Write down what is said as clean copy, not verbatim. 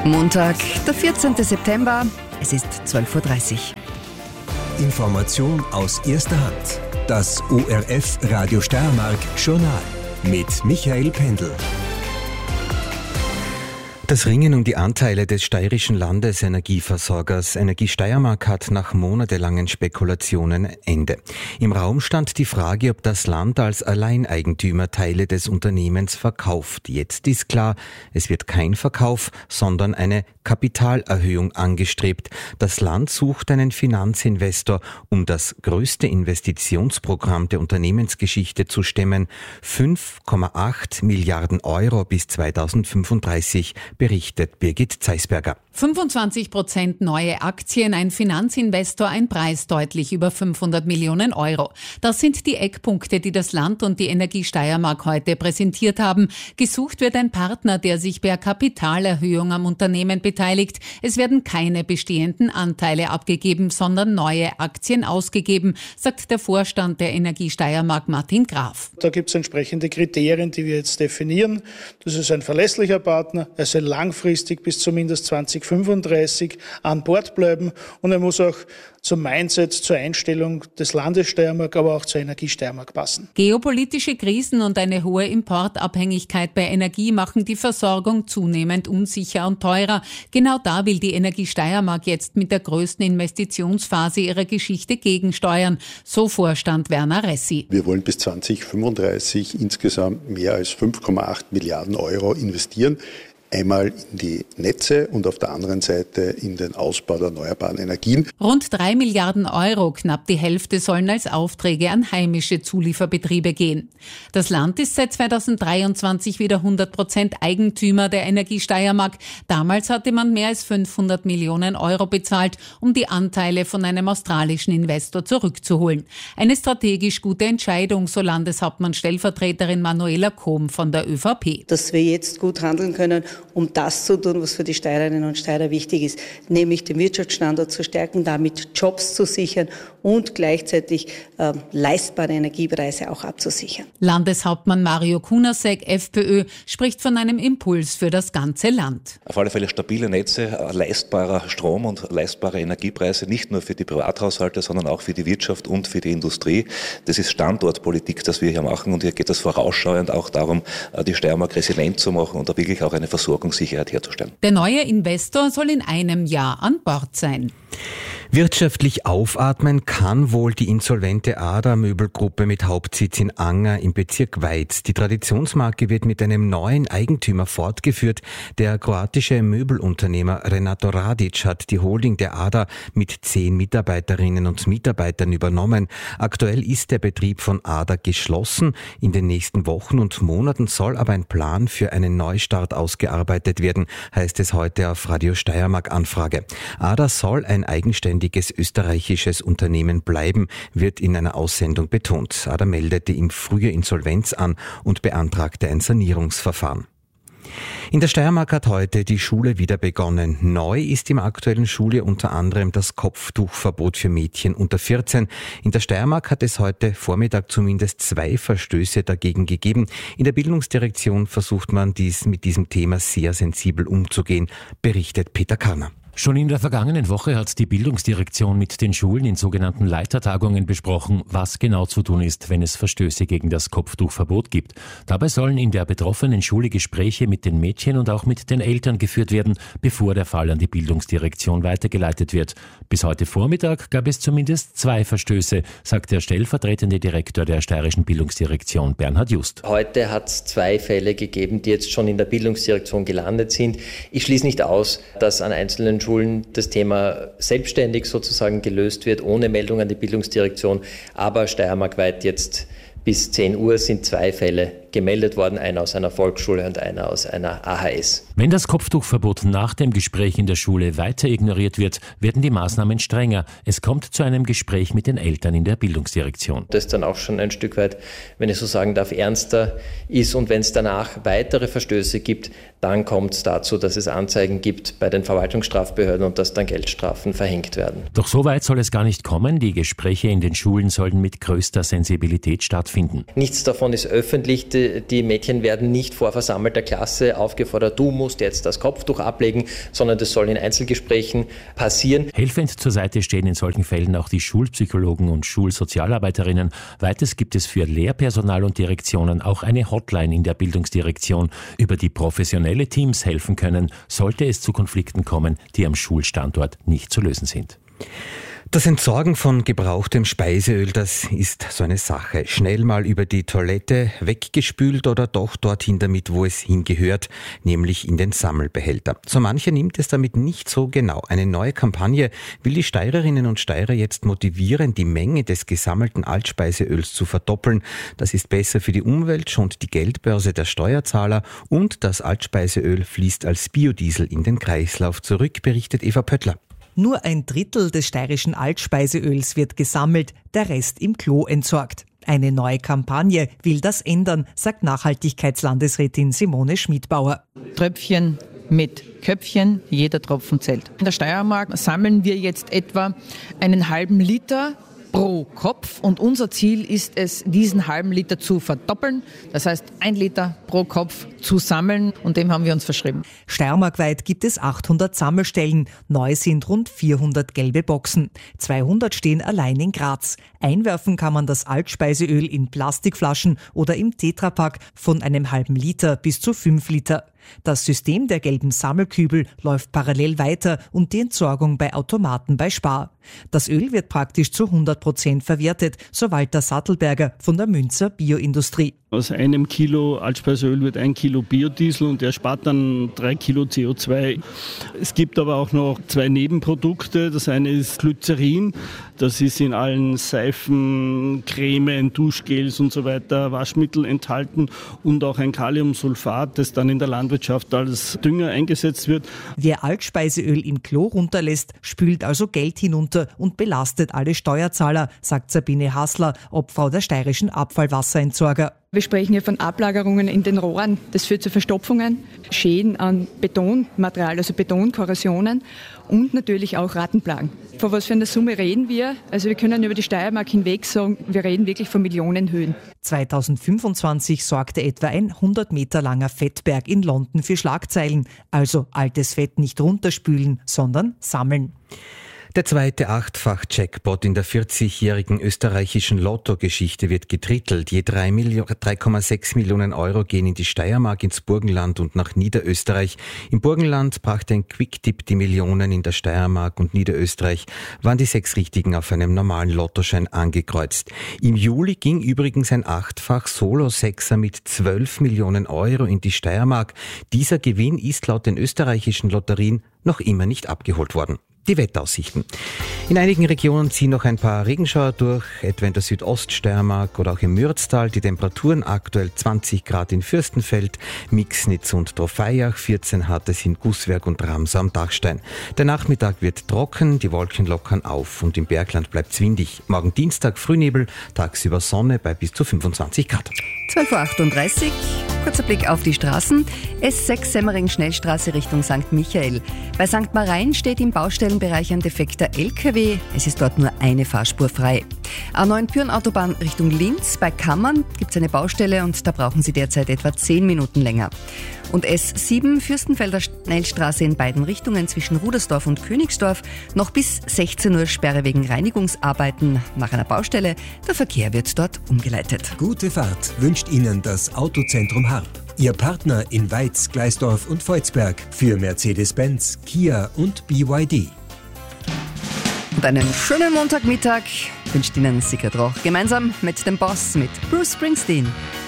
Montag, der 14. September, es ist 12.30 Uhr. Information aus erster Hand. Das ORF Radio Steiermark Journal mit Michael Pendl. Das Ringen um die Anteile des steirischen Landesenergieversorgers Energie Steiermark hat nach monatelangen Spekulationen Ende. Im Raum stand die Frage, ob das Land als Alleineigentümer Teile des Unternehmens verkauft. Jetzt ist klar, es wird kein Verkauf, sondern eine Kapitalerhöhung angestrebt. Das Land sucht einen Finanzinvestor, um das größte Investitionsprogramm der Unternehmensgeschichte zu stemmen. 5,8 Milliarden Euro bis 2035. Berichtet Birgit Zeisberger. 25% neue Aktien, ein Finanzinvestor, ein Preis deutlich über 500 Millionen Euro. Das sind die Eckpunkte, die das Land und die Energie Steiermark heute präsentiert haben. Gesucht wird ein Partner, der sich per Kapitalerhöhung am Unternehmen beteiligt. Es werden keine bestehenden Anteile abgegeben, sondern neue Aktien ausgegeben, sagt der Vorstand der Energie Steiermark Martin Graf. Da gibt es entsprechende Kriterien, die wir jetzt definieren. Das ist ein verlässlicher Partner, er soll langfristig bis zumindest 2035 an Bord bleiben und er muss auch zum Mindset, zur Einstellung des Landes Steiermark, aber auch zur Energie Steiermark passen. Geopolitische Krisen und eine hohe Importabhängigkeit bei Energie machen die Versorgung zunehmend unsicher und teurer. Genau da will die Energie Steiermark jetzt mit der größten Investitionsphase ihrer Geschichte gegensteuern, so Vorstand Werner Ressi. Wir wollen bis 2035 insgesamt mehr als 5,8 Milliarden Euro investieren. Einmal in die Netze und auf der anderen Seite in den Ausbau der erneuerbaren Energien. Rund 3 Milliarden Euro, knapp die Hälfte, sollen als Aufträge an heimische Zulieferbetriebe gehen. Das Land ist seit 2023 wieder 100% Eigentümer der Energie Steiermark. Damals hatte man mehr als 500 Millionen Euro bezahlt, um die Anteile von einem australischen Investor zurückzuholen. Eine strategisch gute Entscheidung, so Landeshauptmann-Stellvertreterin Manuela Kohm von der ÖVP. Dass wir jetzt gut handeln können, um das zu tun, was für die Steirerinnen und Steirer wichtig ist, nämlich den Wirtschaftsstandort zu stärken, damit Jobs zu sichern und gleichzeitig leistbare Energiepreise auch abzusichern. Landeshauptmann Mario Kunasek, FPÖ, spricht von einem Impuls für das ganze Land. Auf alle Fälle stabile Netze, leistbarer Strom und leistbare Energiepreise, nicht nur für die Privathaushalte, sondern auch für die Wirtschaft und für die Industrie. Das ist Standortpolitik, das wir hier machen, und hier geht es vorausschauend auch darum, die Steiermark resilient zu machen und da wirklich auch eine Versorgungssicherheit herzustellen. Der neue Investor soll in einem Jahr an Bord sein. Wirtschaftlich aufatmen kann wohl die insolvente ADA-Möbelgruppe mit Hauptsitz in Anger im Bezirk Weiz. Die Traditionsmarke wird mit einem neuen Eigentümer fortgeführt. Der kroatische Möbelunternehmer Renato Radic hat die Holding der ADA mit 10 Mitarbeiterinnen und Mitarbeitern übernommen. Aktuell ist der Betrieb von ADA geschlossen. In den nächsten Wochen und Monaten soll aber ein Plan für einen Neustart ausgearbeitet werden, heißt es heute auf Radio Steiermark Anfrage. ADA soll ein eigenständiges österreichisches Unternehmen bleiben, wird in einer Aussendung betont. ADA meldete im Frühjahr Insolvenz an und beantragte ein Sanierungsverfahren. In der Steiermark hat heute die Schule wieder begonnen. Neu ist im aktuellen Schuljahr unter anderem das Kopftuchverbot für Mädchen unter 14. In der Steiermark hat es heute Vormittag zumindest 2 Verstöße dagegen gegeben. In der Bildungsdirektion versucht man mit diesem Thema sehr sensibel umzugehen, berichtet Peter Karner. Schon in der vergangenen Woche hat die Bildungsdirektion mit den Schulen in sogenannten Leitertagungen besprochen, was genau zu tun ist, wenn es Verstöße gegen das Kopftuchverbot gibt. Dabei sollen in der betroffenen Schule Gespräche mit den Mädchen und auch mit den Eltern geführt werden, bevor der Fall an die Bildungsdirektion weitergeleitet wird. Bis heute Vormittag gab es zumindest 2 Verstöße, sagt der stellvertretende Direktor der steirischen Bildungsdirektion, Bernhard Just. Heute hat es 2 Fälle gegeben, die jetzt schon in der Bildungsdirektion gelandet sind. Ich schließe nicht aus, dass an einzelnen Schulen das Thema selbstständig sozusagen gelöst wird, ohne Meldung an die Bildungsdirektion. Aber steiermarkweit jetzt bis 10 Uhr sind 2 Fälle gemeldet worden, einer aus einer Volksschule und einer aus einer AHS. Wenn das Kopftuchverbot nach dem Gespräch in der Schule weiter ignoriert wird, werden die Maßnahmen strenger. Es kommt zu einem Gespräch mit den Eltern in der Bildungsdirektion. Das dann auch schon ein Stück weit, wenn ich so sagen darf, ernster ist. Und wenn es danach weitere Verstöße gibt, dann kommt es dazu, dass es Anzeigen gibt bei den Verwaltungsstrafbehörden und dass dann Geldstrafen verhängt werden. Doch so weit soll es gar nicht kommen. Die Gespräche in den Schulen sollen mit größter Sensibilität stattfinden. Nichts davon ist öffentlich. Die Mädchen werden nicht vor versammelter Klasse aufgefordert, du musst jetzt das Kopftuch ablegen, sondern das soll in Einzelgesprächen passieren. Helfend zur Seite stehen in solchen Fällen auch die Schulpsychologen und Schulsozialarbeiterinnen. Weiters gibt es für Lehrpersonal und Direktionen auch eine Hotline in der Bildungsdirektion, über die professionelle Teams helfen können, sollte es zu Konflikten kommen, die am Schulstandort nicht zu lösen sind. Das Entsorgen von gebrauchtem Speiseöl, das ist so eine Sache. Schnell mal über die Toilette weggespült oder doch dorthin damit, wo es hingehört, nämlich in den Sammelbehälter. So mancher nimmt es damit nicht so genau. Eine neue Kampagne will die Steirerinnen und Steirer jetzt motivieren, die Menge des gesammelten Altspeiseöls zu verdoppeln. Das ist besser für die Umwelt, schont die Geldbörse der Steuerzahler und das Altspeiseöl fließt als Biodiesel in den Kreislauf zurück, berichtet Eva Pöttler. Nur 1/3 des steirischen Altspeiseöls wird gesammelt, der Rest im Klo entsorgt. Eine neue Kampagne will das ändern, sagt Nachhaltigkeitslandesrätin Simone Schmidbauer. Tröpfchen mit Köpfchen, jeder Tropfen zählt. In der Steiermark sammeln wir jetzt etwa 1,5 Liter pro Kopf und unser Ziel ist es, diesen halben Liter zu verdoppeln. Das heißt, 1 Liter pro Kopf zu sammeln und dem haben wir uns verschrieben. Steiermarkweit gibt es 800 Sammelstellen. Neu sind rund 400 gelbe Boxen. 200 stehen allein in Graz. Einwerfen kann man das Altspeiseöl in Plastikflaschen oder im Tetrapack von einem halben Liter bis zu 5 Liter. Das System der gelben Sammelkübel läuft parallel weiter und die Entsorgung bei Automaten bei Spar. Das Öl wird praktisch zu 100% verwertet, so Walter Sattelberger von der Münzer Bioindustrie. Aus 1 Kilo Altspeiseöl wird 1 Kilo Biodiesel und der spart dann 3 Kilo CO2. Es gibt aber auch noch 2 Nebenprodukte. Das eine ist Glycerin. Das ist in allen Seifen, Cremen, Duschgels und so weiter, Waschmittel enthalten und auch ein Kaliumsulfat, das dann in der Landwirtschaft als Dünger eingesetzt wird. Wer Altspeiseöl im Klo runterlässt, spült also Geld hinunter und belastet alle Steuerzahler, sagt Sabine Hassler, Obfrau der steirischen Abfallwasserentsorger. Wir sprechen hier von Ablagerungen in den Rohren. Das führt zu Verstopfungen, Schäden an Betonmaterial, also Betonkorrosionen und natürlich auch Rattenplagen. Von was für einer Summe reden wir? Also wir können über die Steiermark hinweg sagen, wir reden wirklich von Millionenhöhen. 2025 sorgte etwa ein 100 Meter langer Fettberg in London für Schlagzeilen. Also altes Fett nicht runterspülen, sondern sammeln. Der zweite 8-fach-Jackpot in der 40-jährigen österreichischen Lottogeschichte wird gedrittelt. Je 3,6 Millionen Euro gehen in die Steiermark, ins Burgenland und nach Niederösterreich. Im Burgenland brachte ein Quicktip die Millionen, in der Steiermark und Niederösterreich waren die 6 Richtigen auf einem normalen Lottoschein angekreuzt. Im Juli ging übrigens ein 8-fach-Solo-Sechser mit 12 Millionen Euro in die Steiermark. Dieser Gewinn ist laut den österreichischen Lotterien noch immer nicht abgeholt worden. Die Wetteraussichten. In einigen Regionen ziehen noch ein paar Regenschauer durch, etwa in der Südoststeiermark oder auch im Mürztal. Die Temperaturen aktuell 20 Grad in Fürstenfeld, Mixnitz und Trofeiach, 14 hat es in Gußwerk und Ramsau am Dachstein. Der Nachmittag wird trocken, die Wolken lockern auf und im Bergland bleibt es windig. Morgen Dienstag Frühnebel, tagsüber Sonne bei bis zu 25 Grad. 12.38 Uhr, kurzer Blick auf die Straßen. S6 Semmering-Schnellstraße Richtung St. Michael. Bei St. Marein steht im Baustellenbereich ein defekter LKW. Es ist dort nur eine Fahrspur frei. A9 Pyhrn-Autobahn Richtung Linz. Bei Kammern gibt es eine Baustelle und da brauchen Sie derzeit etwa 10 Minuten länger. Und S7 Fürstenfelder Schnellstraße in beiden Richtungen zwischen Rudersdorf und Königsdorf. Noch bis 16 Uhr Sperre wegen Reinigungsarbeiten nach einer Baustelle. Der Verkehr wird dort umgeleitet. Gute Fahrt wünscht Ihnen das Autozentrum Harp. Ihr Partner in Weiz, Gleisdorf und Volzberg für Mercedes-Benz, Kia und BYD. Und einen schönen Montagmittag wünscht Ihnen Sigrid Roch gemeinsam mit dem Boss, mit Bruce Springsteen.